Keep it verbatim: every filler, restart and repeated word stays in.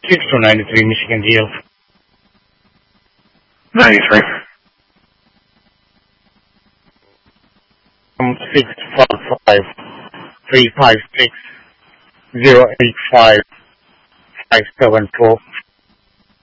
six two ninety-three Michigan D L. ninety-three. Um, six five five three five six zero eight five five seven four.